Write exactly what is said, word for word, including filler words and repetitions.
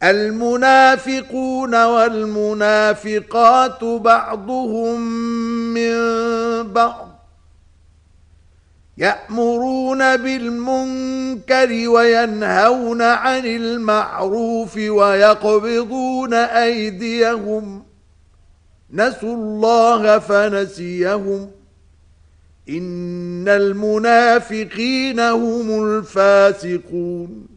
المنافقون والمنافقات بعضهم من بعض يأمرون بالمنكر وينهون عن المعروف ويقبضون أيديهم نسوا الله فنسيهم إن المنافقين هم الفاسقون